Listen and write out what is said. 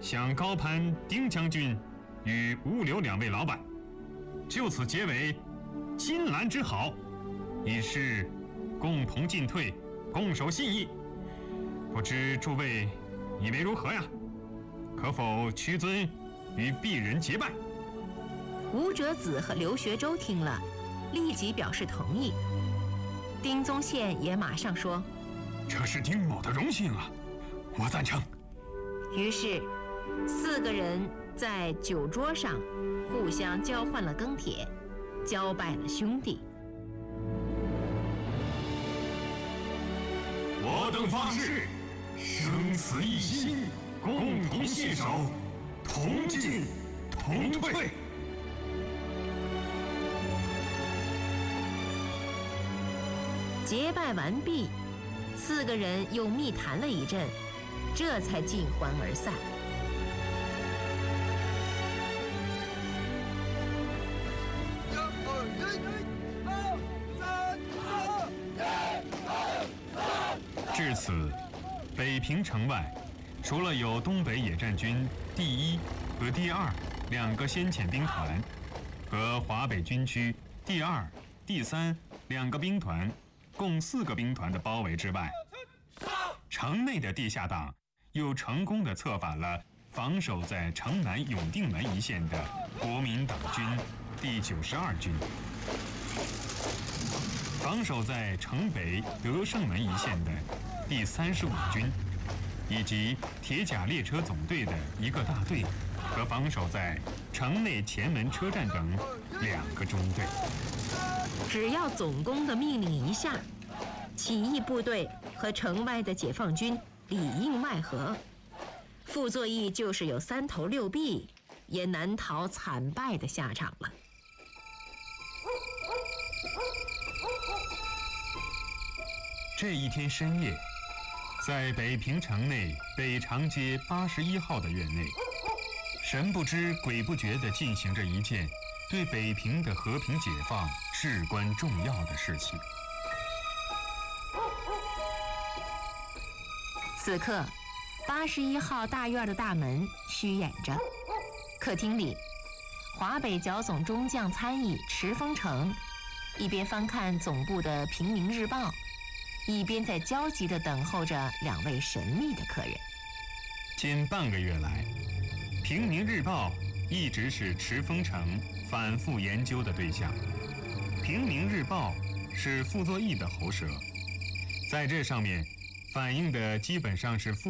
向高攀、丁将军与吴刘两位老板，就此结为金兰之好，以示共同进退，共守信义。不知诸位以为如何呀？可否屈尊与鄙人结拜？ 吴哲子和刘学周听了，立即表示同意。丁宗宪也马上说：“ 这是丁某的荣幸啊，我赞成。” 于是4个人在酒桌上互相交换了羹帖，交拜了兄弟。 我等发誓，生死一心，共同携手，同进同退。 结拜完毕，4个人又密谈了一阵，这才尽欢而散。 至此，北平城外，除了有东北野战军第1和第22个先遣兵团，和华北军区第2、第32个兵团，共4个兵团的包围之外，城内的地下党又成功地策反了防守在城南永定门一线的国民党军第92军，防守在城北德胜门一线的第35军，以及铁甲列车总队的1个大队，和防守在城内前门车站等2个中队。 只要总攻的命令一下，起义部队和城外的解放军里应外合，傅作义就是有3头6臂，也难逃惨败的下场了。 这一天深夜，在北平城内北长街81号的院内，神不知鬼不觉地进行着一件对北平的和平解放至关重要的事情。 此刻81号大院的大门虚掩着，客厅里，华北剿总中将参议池峰城一边翻看总部的《平民日报》，一边在焦急地等候着2位神秘的客人。 近半个月来，《平民日报》一直是池峰城反复研究的对象。《平民日报》是傅作义的喉舌，在这上面反映的基本上是